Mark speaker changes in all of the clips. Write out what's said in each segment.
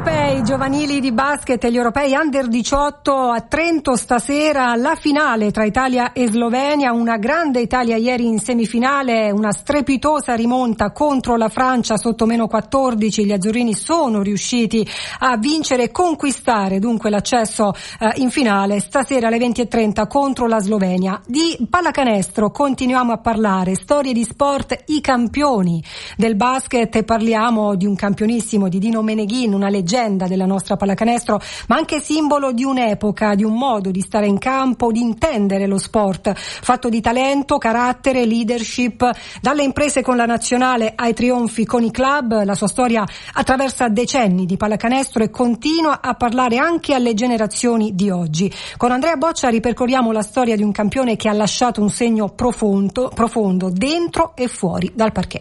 Speaker 1: europei giovanili di basket e gli europei under 18 a Trento stasera, la finale tra Italia e Slovenia, una grande Italia ieri in semifinale, una strepitosa rimonta contro la Francia sotto -14, gli azzurrini sono riusciti a vincere e conquistare dunque l'accesso in finale stasera alle 20:30 contro la Slovenia. Di pallacanestro continuiamo a parlare, storie di sport, i campioni del basket, e parliamo di un campionissimo, di Dino Meneghin, una leggenda della nostra pallacanestro, ma anche simbolo di un'epoca, di un modo di stare in campo, di intendere lo sport, fatto di talento, carattere, leadership, dalle imprese con la nazionale ai trionfi con i club. La sua storia attraversa decenni di pallacanestro e continua a parlare anche alle generazioni di oggi. Con Andrea Boccia ripercorriamo la storia di un campione che ha lasciato un segno profondo dentro e fuori dal parquet.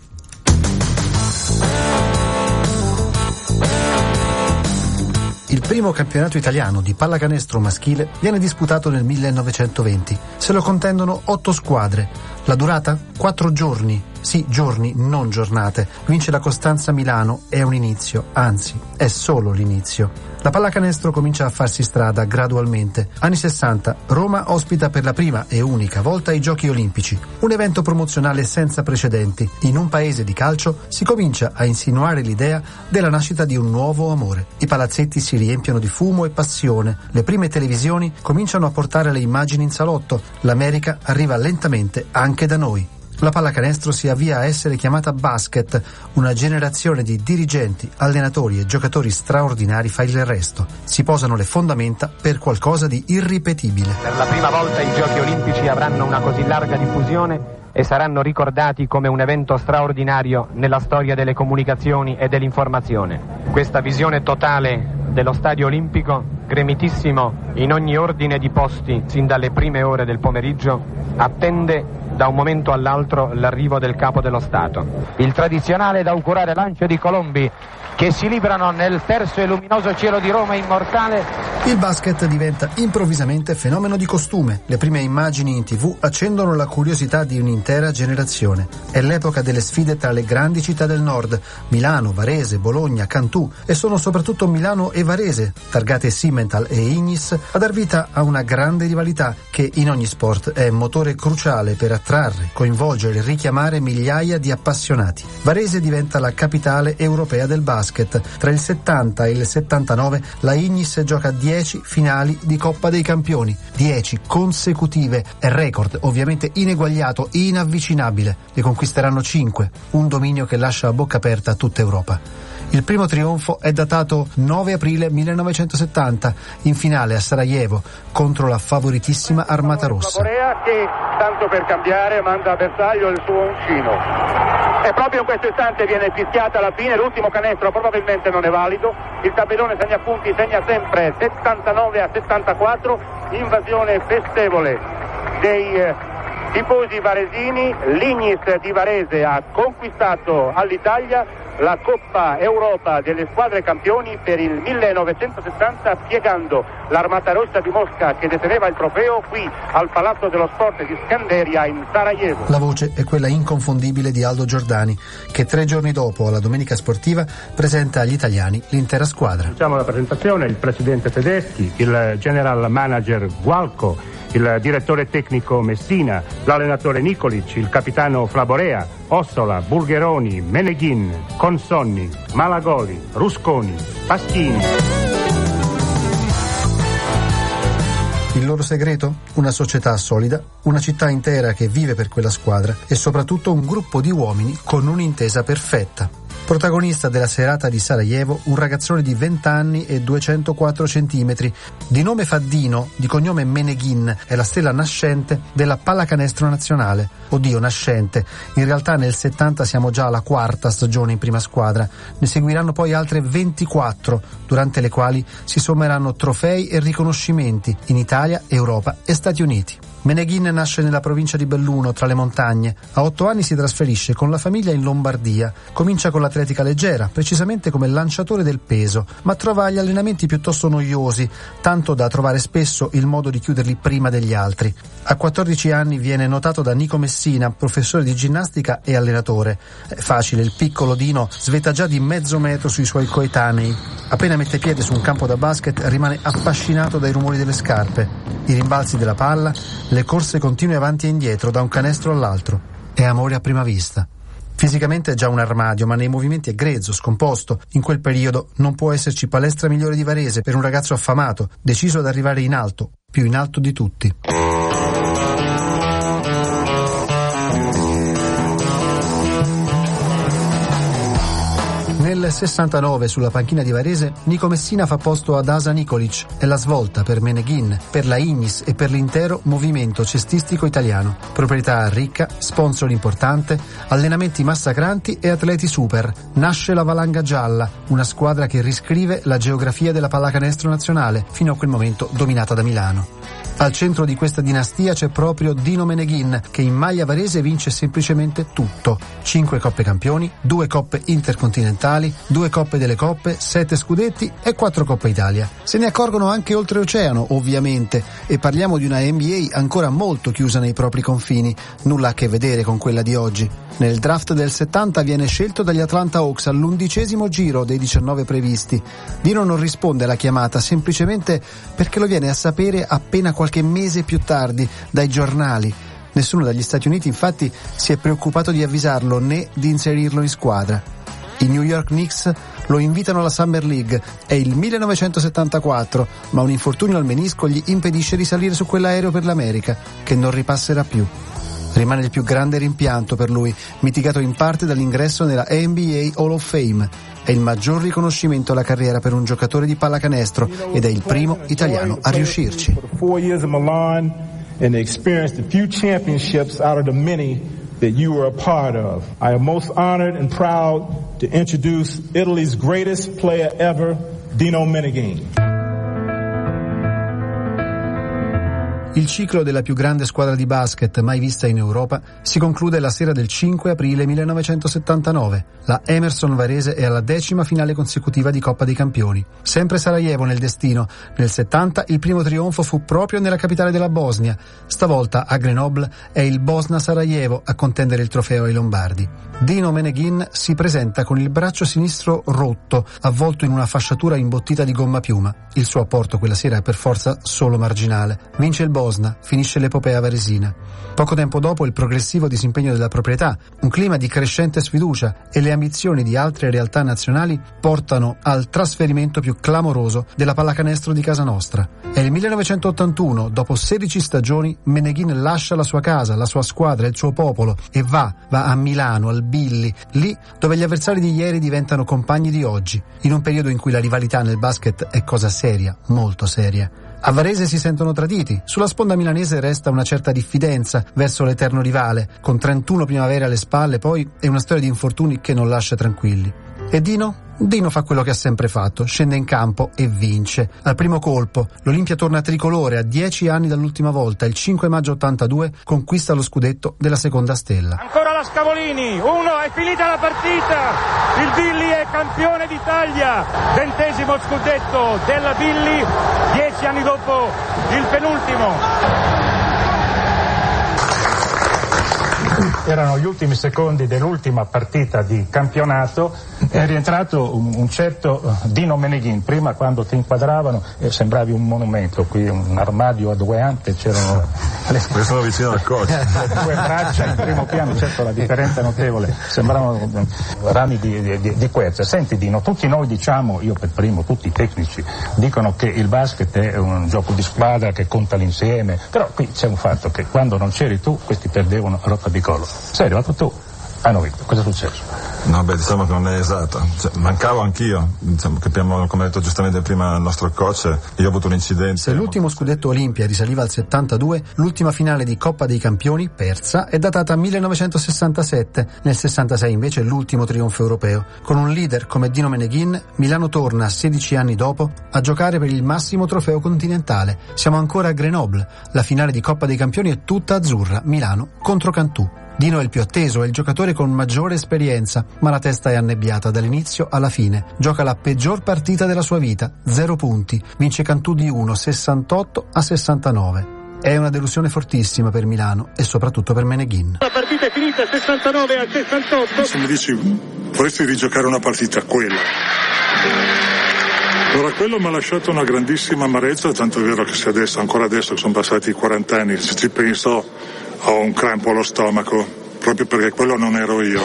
Speaker 2: Il primo campionato italiano di pallacanestro maschile viene disputato nel 1920. Se lo contendono 8 squadre. La durata? 4 giorni. Sì, giorni, non giornate. Vince la Costanza Milano, è un inizio, anzi, è solo l'inizio. La pallacanestro comincia a farsi strada gradualmente. Anni 60, Roma ospita per la prima e unica volta i Giochi Olimpici, un evento promozionale senza precedenti. In un paese di calcio si comincia a insinuare l'idea della nascita di un nuovo amore. I palazzetti si riempiono di fumo e passione. Le prime televisioni cominciano a portare le immagini in salotto. L'America arriva lentamente anche da noi. La pallacanestro si avvia a essere chiamata basket. Una generazione di dirigenti, allenatori e giocatori straordinari fa il resto. Si posano le fondamenta per qualcosa di irripetibile.
Speaker 3: Per la prima volta i Giochi Olimpici avranno una così larga diffusione e saranno ricordati come un evento straordinario nella storia delle comunicazioni e dell'informazione. Questa visione totale dello Stadio Olimpico, gremitissimo in ogni ordine di posti sin dalle prime ore del pomeriggio, attende da un momento all'altro l'arrivo del capo dello Stato. Il tradizionale ed augurare lancio di colombi che si librano nel terzo e luminoso cielo di Roma immortale.
Speaker 2: Il basket diventa improvvisamente fenomeno di costume. Le prime immagini in TV accendono la curiosità di un'intera generazione. È l'epoca delle sfide tra le grandi città del nord, Milano, Varese, Bologna, Cantù, e sono soprattutto Milano e Varese, targate Simmental e Ignis, a dar vita a una grande rivalità che in ogni sport è motore cruciale per attrarre, coinvolgere e richiamare migliaia di appassionati. Varese diventa la capitale europea del basket. Tra il 70 e il 79 la Ignis gioca 10 finali di Coppa dei Campioni, 10 consecutive, è record ovviamente ineguagliato, inavvicinabile. Ne conquisteranno 5, un dominio che lascia a bocca aperta tutta Europa. Il primo trionfo è datato 9 aprile 1970, in finale a Sarajevo contro la favoritissima Armata Rossa.
Speaker 4: Corea che, tanto per cambiare, manda a bersaglio il suo uncino. E proprio in questo istante viene fischiata la fine, l'ultimo canestro probabilmente non è valido, il tabellone segna punti, segna sempre 79-74, invasione festevole dei tifosi varesini. L'Ignis di Varese ha conquistato all'Italia la Coppa Europa delle squadre campioni per il 1970, piegando l'Armata Rossa di Mosca che deteneva il trofeo qui al Palazzo dello Sport di Skanderia in Sarajevo.
Speaker 2: La voce è quella inconfondibile di Aldo Giordani, che 3 giorni dopo, alla Domenica Sportiva, presenta agli italiani l'intera squadra.
Speaker 5: Facciamo la presentazione: il presidente Tedeschi, il general manager Gualco, il direttore tecnico Messina, l'allenatore Nikolic, il capitano Flaborea, Ossola, Bulgheroni, Meneghin, Consonni, Malagoli, Rusconi, Paschini.
Speaker 2: Il loro segreto? Una società solida, una città intera che vive per quella squadra e soprattutto un gruppo di uomini con un'intesa perfetta. Protagonista della serata di Sarajevo, un ragazzone di 20 anni e 204 centimetri, di nome Faddino, di cognome Meneghin, è la stella nascente della pallacanestro nazionale. Oddio, nascente. In realtà nel 70 siamo già alla 4ª stagione in prima squadra. Ne seguiranno poi altre 24, durante le quali si sommeranno trofei e riconoscimenti in Italia, Europa e Stati Uniti. Meneghin nasce nella provincia di Belluno, tra le montagne. A 8 anni si trasferisce con la famiglia in Lombardia. Comincia con l'atletica leggera, precisamente come lanciatore del peso, ma trova gli allenamenti piuttosto noiosi, tanto da trovare spesso il modo di chiuderli prima degli altri. A 14 anni viene notato da Nico Messina, professore di ginnastica e allenatore. È facile, il piccolo Dino svetta già di mezzo metro sui suoi coetanei. Appena mette piede su un campo da basket rimane affascinato dai rumori delle scarpe, i rimbalzi della palla, le corse continue avanti e indietro da un canestro all'altro. È amore a prima vista. Fisicamente è già un armadio, ma nei movimenti è grezzo, scomposto. In quel periodo non può esserci palestra migliore di Varese per un ragazzo affamato, deciso ad arrivare in alto, più in alto di tutti. Nel 69 sulla panchina di Varese Nico Messina fa posto ad Asa Nikolic. È la svolta per Meneghin, per la Ignis e per l'intero movimento cestistico italiano. Proprietà ricca, sponsor importante, allenamenti massacranti e atleti super. Nasce la Valanga Gialla, una squadra che riscrive la geografia della pallacanestro nazionale, fino a quel momento dominata da Milano. Al centro di questa dinastia c'è proprio Dino Meneghin, che in maglia varese vince semplicemente tutto. 5 Coppe Campioni, 2 Coppe Intercontinentali, 2 Coppe delle Coppe, 7 scudetti e 4 Coppe Italia. Se ne accorgono anche oltreoceano, ovviamente, e parliamo di una NBA ancora molto chiusa nei propri confini, nulla a che vedere con quella di oggi. Nel draft del 70 viene scelto dagli Atlanta Hawks all'11° giro dei 19 previsti. Dino non risponde alla chiamata semplicemente perché lo viene a sapere appena qualche mese più tardi dai giornali. Nessuno dagli Stati Uniti infatti si è preoccupato di avvisarlo né di inserirlo in squadra. I New York Knicks lo invitano alla Summer League, è il 1974, ma un infortunio al menisco gli impedisce di salire su quell'aereo per l'America, che non ripasserà più. Rimane il più grande rimpianto per lui, mitigato in parte dall'ingresso nella NBA Hall of Fame. È il maggior riconoscimento alla carriera per un giocatore di pallacanestro ed è il primo italiano a riuscirci.
Speaker 6: That you were a part of. I am most honored and proud to introduce Italy's greatest player ever, Dino Meneghin.
Speaker 2: Il ciclo della più grande squadra di basket mai vista in Europa si conclude la sera del 5 aprile 1979. La Emerson Varese è alla 10ª finale consecutiva di Coppa dei Campioni. Sempre Sarajevo nel destino. Nel 70 il primo trionfo fu proprio nella capitale della Bosnia. Stavolta a Grenoble è il Bosna Sarajevo a contendere il trofeo ai Lombardi. Dino Meneghin si presenta con il braccio sinistro rotto, avvolto in una fasciatura imbottita di gomma piuma. Il suo apporto quella sera è per forza solo marginale. Vince il Bosna, finisce l'epopea varesina. Poco tempo dopo il progressivo disimpegno della proprietà, un clima di crescente sfiducia e le ambizioni di altre realtà nazionali portano al trasferimento più clamoroso della pallacanestro di casa nostra. È il 1981, dopo 16 stagioni, Meneghin lascia la sua casa, la sua squadra, il suo popolo e va a Milano, al Billy, lì dove gli avversari di ieri diventano compagni di oggi, in un periodo in cui la rivalità nel basket è cosa seria, molto seria. A Varese si sentono traditi, sulla sponda milanese resta una certa diffidenza verso l'eterno rivale, con 31 primavere alle spalle poi e una storia di infortuni che non lascia tranquilli. E Dino? Dino fa quello che ha sempre fatto, scende in campo e vince. Al primo colpo, l'Olimpia torna tricolore a 10 anni dall'ultima volta, il 5 maggio 82 conquista lo scudetto della seconda stella.
Speaker 5: Ancora la Scavolini, 1, è finita la partita, il Billy è campione d'Italia, 20° scudetto della Billy, 10 anni dopo il penultimo. Erano gli ultimi secondi dell'ultima partita di campionato, è rientrato un certo Dino Meneghin. Prima quando ti inquadravano sembravi un monumento, qui un armadio a 2 ante, c'erano
Speaker 7: sono vicino al coach.
Speaker 5: 2 braccia in primo piano, certo la differenza è notevole, sembravano rami di quercia. Senti Dino, tutti noi diciamo, io per primo, tutti i tecnici dicono che il basket è un gioco di squadra che conta l'insieme, però qui c'è un fatto che quando non c'eri tu questi perdevano rotta di collo. Sei arrivato tu, hanno vinto, cosa è successo?
Speaker 7: No, diciamo che non è esatto, mancavo anch'io, capiamo, come ha detto giustamente prima il nostro coach, io ho avuto un incidente.
Speaker 2: Se l'ultimo scudetto Olimpia risaliva al 72, l'ultima finale di Coppa dei Campioni, persa, è datata 1967, nel 66 invece l'ultimo trionfo europeo. Con un leader come Dino Meneghin, Milano torna 16 anni dopo a giocare per il massimo trofeo continentale. Siamo ancora a Grenoble, la finale di Coppa dei Campioni è tutta azzurra, Milano contro Cantù. Dino è il più atteso, è il giocatore con maggiore esperienza, ma la testa è annebbiata dall'inizio alla fine. Gioca la peggior partita della sua vita, 0 punti, vince Cantù di 1, 68-69. È una delusione fortissima per Milano e soprattutto per Meneghin.
Speaker 4: La partita è finita 69-68.
Speaker 8: Se mi dici vorresti rigiocare una partita, quella,
Speaker 7: Allora, quello mi ha lasciato una grandissima amarezza, tanto è vero che se adesso, ancora adesso che sono passati 40 anni, se ci penso ho un crampo allo stomaco, proprio perché quello non ero io.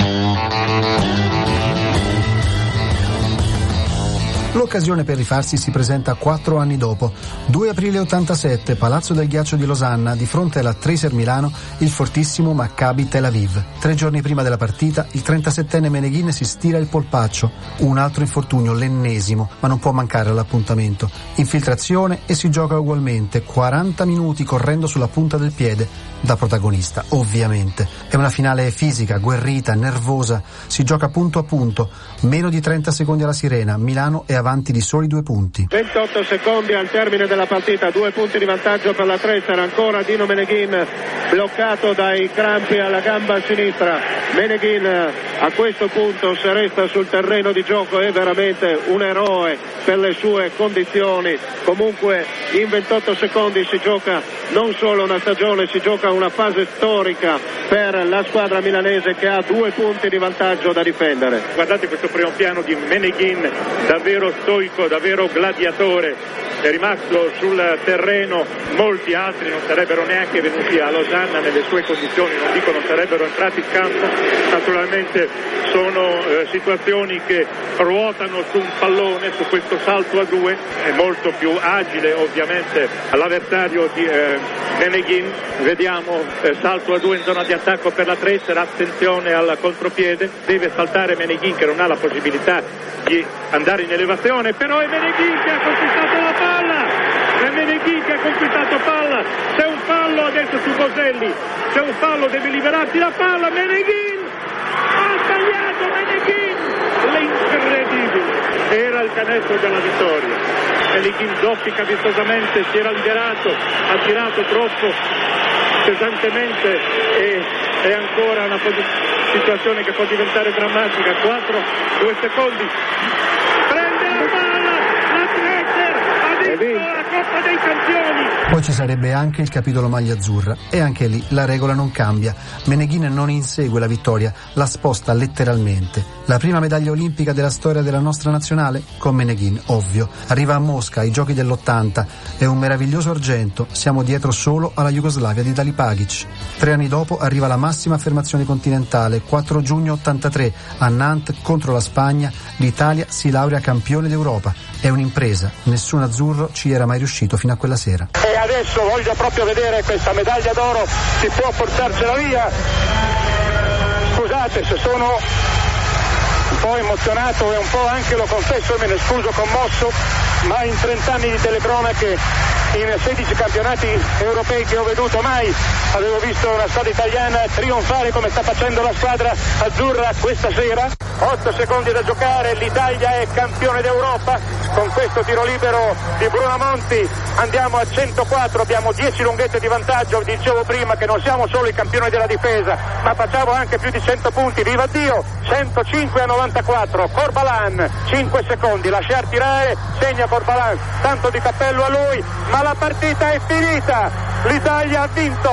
Speaker 2: L'occasione per rifarsi si presenta 4 anni dopo. 2 aprile 87, Palazzo del Ghiaccio di Losanna, di fronte alla Tracer Milano, il fortissimo Maccabi Tel Aviv. 3 giorni prima della partita, il 37enne Meneghin si stira il polpaccio. Un altro infortunio, l'ennesimo, ma non può mancare all'appuntamento. Infiltrazione e si gioca ugualmente, 40 minuti correndo sulla punta del piede. Da protagonista, ovviamente. È una finale fisica, agguerrita, nervosa. Si gioca punto a punto. Meno di 30 secondi alla sirena. Milano è avanti di soli 2 punti.
Speaker 8: 28 secondi al termine della partita, 2 punti di vantaggio per la Tracer. Ancora Dino Meneghin bloccato dai crampi alla gamba sinistra. Meneghin a questo punto, se resta sul terreno di gioco, è veramente un eroe per le sue condizioni. Comunque in 28 secondi si gioca non solo una stagione, si gioca una fase storica per la squadra milanese, che ha 2 punti di vantaggio da difendere.
Speaker 4: Guardate questo primo piano di Meneghin, davvero stoico, davvero gladiatore, è rimasto sul terreno. Molti altri non sarebbero neanche venuti a Losanna nelle sue condizioni, non dico non sarebbero entrati in campo. Naturalmente sono situazioni che ruotano su un pallone, su questo salto a 2, è molto più agile ovviamente all'avversario di Meneghin. Vediamo salto a 2 in zona di attacco per la Tracer, attenzione al contropiede, deve saltare Meneghin che non ha la possibilità di andare in elevazione, però è Meneghin che ha conquistato la palla, è Meneghin che ha conquistato palla, c'è un fallo adesso su Boselli, c'è un fallo, deve liberarsi la palla, Meneghin ha sbagliato, Meneghin, l'incredibile, era il canestro della vittoria. Meneghin zoppica vistosamente, si era liberato, ha tirato troppo pesantemente e è ancora una situazione che può diventare drammatica. 2 secondi, prende la palla, la Tracer ha vinto la Coppa dei Campioni.
Speaker 2: Poi ci sarebbe anche il capitolo maglia azzurra, e anche lì la regola non cambia. Meneghin non insegue la vittoria, la sposta letteralmente. La prima medaglia olimpica della storia della nostra nazionale? Con Meneghin, ovvio. Arriva a Mosca, ai giochi dell'80, è un meraviglioso argento, siamo dietro solo alla Jugoslavia di Dali Pagic. 3 anni dopo arriva la massima affermazione continentale, 4 giugno 83, a Nantes contro la Spagna, l'Italia si laurea campione d'Europa. È un'impresa, nessun azzurro ci era mai riuscito fino a quella sera.
Speaker 4: E adesso voglio proprio vedere questa medaglia d'oro, si può portarsela via. Scusate se sono un po' emozionato e un po', anche lo confesso, me ne scuso, commosso, ma in 30 anni di telecronache, in 16 campionati europei che ho veduto, mai avevo visto una squadra italiana trionfare come sta facendo la squadra azzurra questa sera. 8 secondi da giocare, l'Italia è campione d'Europa con questo tiro libero di Bruno Monti. Andiamo a 104, abbiamo 10 lunghette di vantaggio. Dicevo prima che non siamo solo i campioni della difesa, ma facciamo anche più di 100 punti. Viva Dio! 105-94, Corbalan, 5 secondi, lasciar tirare, segna Corbalan, tanto di cappello a lui, ma la partita è finita. L'Italia ha vinto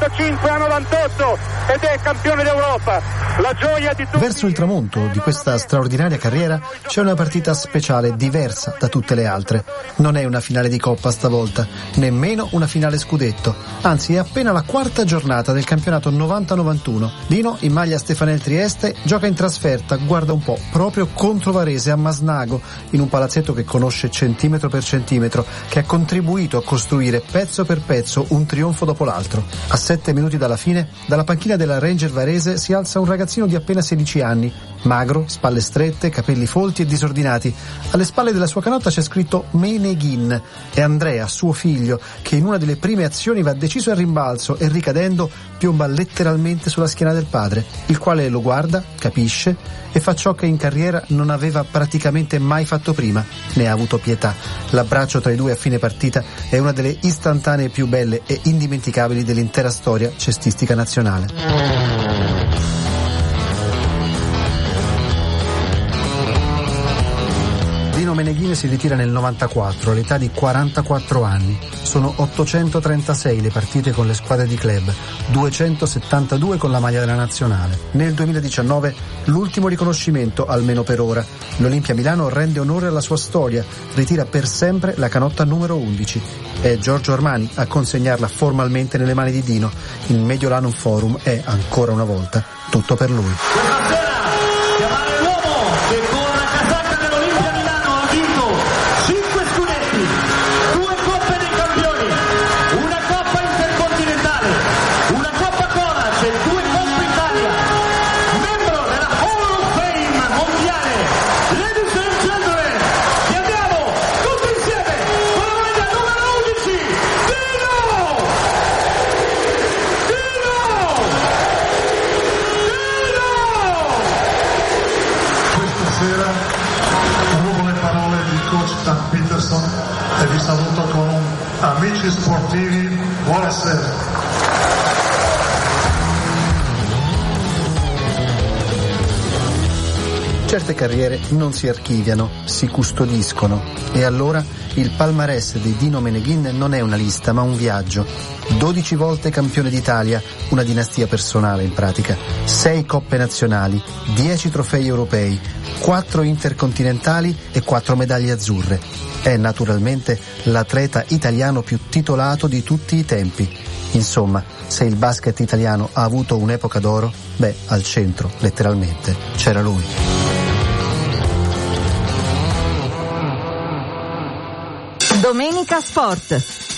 Speaker 4: 105-98 ed è campione d'Europa. La gioia di tutti.
Speaker 2: Verso il tramonto di questa straordinaria carriera c'è una partita speciale, diversa da tutte le altre. Non è una finale di Coppa stavolta, nemmeno una finale scudetto, anzi è appena la 4ª giornata del campionato 90-91. Dino, in maglia Stefanel Trieste, gioca in trasferta, guarda un po', proprio contro Varese a Masnago, in un palazzetto che conosce centimetro per centimetro, che ha contribuito a costruire pezzo per pezzo un trionfo dopo l'altro. A 7 minuti dalla fine, dalla panchina della Ranger Varese si alza un ragazzino di appena 16 anni, magro, spalle strette, capelli folti e disordinati. Alle spalle della sua canotta c'è scritto Meneghin. È Andrea, suo figlio, che in una delle prime azioni va deciso al rimbalzo e, ricadendo, piomba letteralmente sulla schiena del padre, il quale lo guarda, capisce e fa ciò che in carriera non aveva praticamente mai fatto prima. Ne ha avuto pietà. L'abbraccio tra i due a fine partita è una delle istantanee più belle e indimenticabili dell'intera storia cestistica nazionale. Dino Meneghin si ritira nel 94 all'età di 44 anni. Sono 836 le partite con le squadre di club, 272 con la maglia della nazionale. Nel 2019 l'ultimo riconoscimento, almeno per ora. L'Olimpia Milano rende onore alla sua storia, ritira per sempre la canotta numero 11. È Giorgio Armani a consegnarla formalmente nelle mani di Dino. Il Mediolanum Forum è, ancora una volta, tutto per lui.
Speaker 9: E vi saluto con un amici sportivi, buonasera.
Speaker 2: Certe carriere non si archiviano, si custodiscono, e allora il palmarès di Dino Meneghin non è una lista ma un viaggio. 12 volte campione d'Italia, una dinastia personale in pratica, 6 coppe nazionali, 10 trofei europei, 4 intercontinentali e 4 medaglie azzurre. È naturalmente l'atleta italiano più titolato di tutti i tempi. Insomma, se il basket italiano ha avuto un'epoca d'oro, beh, al centro, letteralmente, c'era lui.
Speaker 10: Domenica Sport.